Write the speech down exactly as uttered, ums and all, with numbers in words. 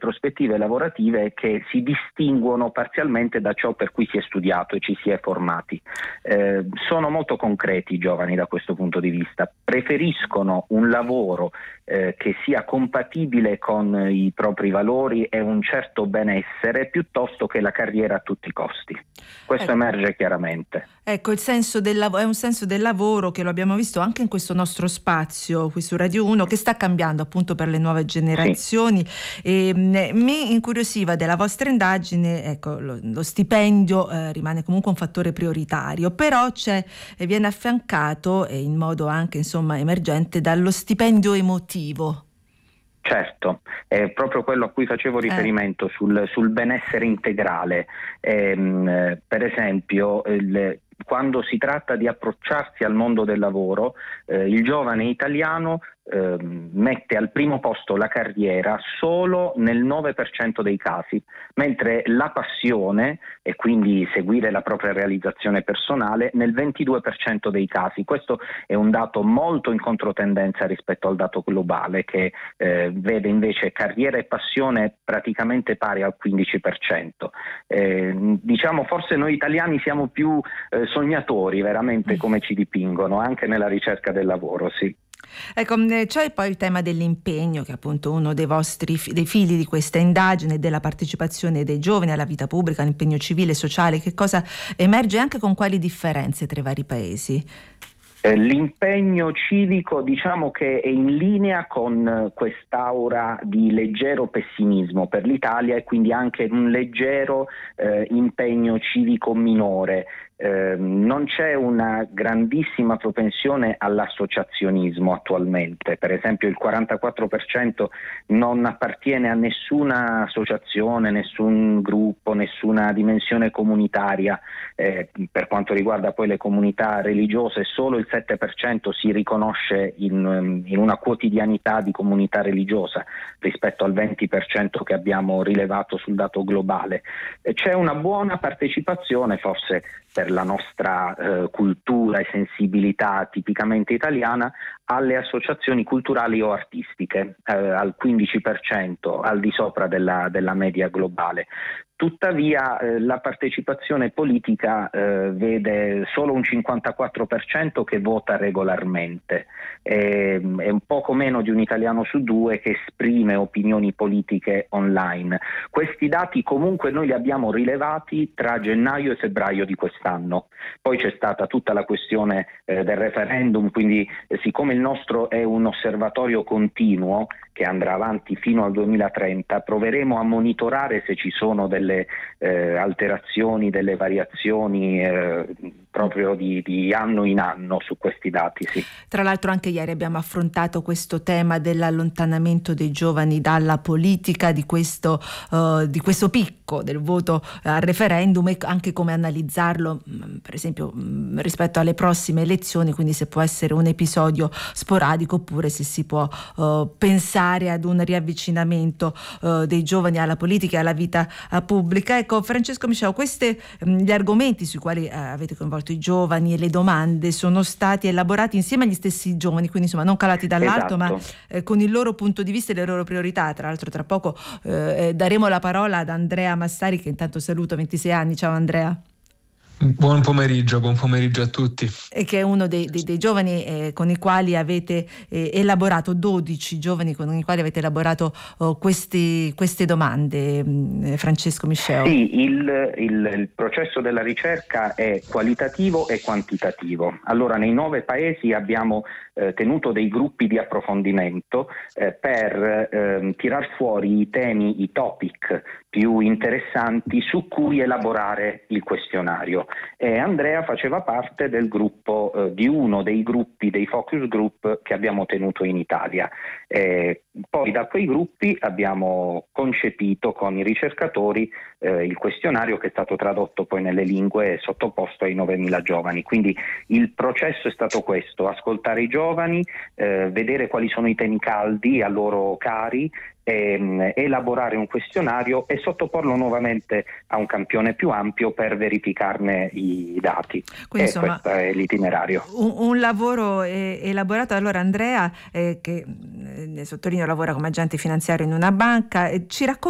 prospettive lavorative che si distinguono parzialmente da ciò per cui si è studiato e ci si è formati. Eh, sono molto concreti i giovani da questo punto di vista, preferiscono un lavoro eh, che sia compatibile con i propri valori e un certo benessere piuttosto che la carriera a tutti i costi. Questo ecco. emerge chiaramente. Ecco, il senso del lav- è un senso del lavoro che lo abbiamo visto anche in questo nostro spazio qui su Radio uno, che sta cambiando appunto per le nuove generazioni. Sì. E, mh, mi incuriosiva della vostra indagine, ecco, lo, lo stipendio eh, rimane comunque un fattore prioritario, però c'è, eh, viene affiancato e in modo anche insomma emergente dallo stipendio emotivo. Certo, è proprio quello a cui facevo riferimento, eh. sul, sul benessere integrale. Ehm, per esempio, il, quando si tratta di approcciarsi al mondo del lavoro, eh, il giovane italiano eh, mette al primo posto la carriera solo nel nove per cento dei casi, mentre la passione e quindi seguire la propria realizzazione personale nel ventidue per cento dei casi. Questo è un dato molto in controtendenza rispetto al dato globale, che eh, vede invece carriera e passione praticamente pari al quindici per cento. Eh, diciamo forse noi italiani siamo più eh, sognatori veramente, come ci dipingono anche nella ricerca del lavoro, sì. Ecco, c'è poi il tema dell'impegno, che è appunto uno dei vostri dei fili di questa indagine, della partecipazione dei giovani alla vita pubblica, l'impegno civile e sociale. Che cosa emerge, anche con quali differenze tra i vari paesi? L'impegno civico, diciamo che è in linea con quest'aura di leggero pessimismo per l'Italia e quindi anche un leggero eh, impegno civico minore. Eh, non c'è una grandissima propensione all'associazionismo attualmente. Per esempio il quarantaquattro per cento non appartiene a nessuna associazione, nessun gruppo, nessuna dimensione comunitaria. Eh, per quanto riguarda poi le comunità religiose, solo il sette per cento si riconosce in, in una quotidianità di comunità religiosa rispetto al venti per cento che abbiamo rilevato sul dato globale. Eh, c'è una buona partecipazione, forse per la nostra eh, cultura e sensibilità tipicamente italiana, alle associazioni culturali o artistiche, eh, al quindici per cento, al di sopra della, della media globale. Tuttavia eh, la partecipazione politica eh, vede solo un cinquantaquattro per cento che vota regolarmente, è, è un poco meno di un italiano su due che esprime opinioni politiche online. Questi dati comunque noi li abbiamo rilevati tra gennaio e febbraio di quest'anno. Poi c'è stata tutta la questione eh, del referendum, quindi eh, siccome il nostro è un osservatorio continuo che andrà avanti fino al duemilatrenta, proveremo a monitorare se ci sono delle eh, alterazioni, delle variazioni eh, proprio di, di anno in anno su questi dati. Sì. Tra l'altro anche ieri abbiamo affrontato questo tema dell'allontanamento dei giovani dalla politica, di questo, uh, di questo picco del voto al referendum e anche come analizzarlo, per esempio rispetto alle prossime elezioni, quindi se può essere un episodio sporadico oppure se si può uh, pensare ad un riavvicinamento uh, dei giovani alla politica e alla vita uh, pubblica. Ecco, Francesco Misceo, questi um, gli argomenti sui quali uh, avete coinvolto i giovani e le domande sono stati elaborati insieme agli stessi giovani, quindi insomma non calati dall'alto, esatto, ma eh, con il loro punto di vista e le loro priorità. Tra l'altro tra poco eh, daremo la parola ad Andrea Massari, che intanto saluto, ventisei anni. Ciao Andrea. Buon pomeriggio, buon pomeriggio a tutti. E che è uno dei, dei, dei giovani eh, con i quali avete eh, elaborato, dodici giovani con i quali avete elaborato oh, questi, queste domande, mh, Francesco Misceo. Sì, il, il, il processo della ricerca è qualitativo e quantitativo. Allora, nei nove paesi abbiamo eh, tenuto dei gruppi di approfondimento eh, per eh, tirar fuori i temi, i topic più interessanti su cui elaborare il questionario. E Andrea faceva parte del gruppo, eh, di uno dei gruppi, dei focus group che abbiamo tenuto in Italia. Eh, poi da quei gruppi abbiamo concepito con i ricercatori eh, il questionario, che è stato tradotto poi nelle lingue e sottoposto ai novemila giovani. Quindi il processo è stato questo: ascoltare i giovani, eh, vedere quali sono i temi caldi a loro cari, E, elaborare un questionario e sottoporlo nuovamente a un campione più ampio per verificarne i dati. Quindi, e insomma, questo è l'itinerario. Un, un lavoro eh, elaborato. Allora Andrea, eh, che eh, sottolineo lavora come agente finanziario in una banca, eh, ci racconta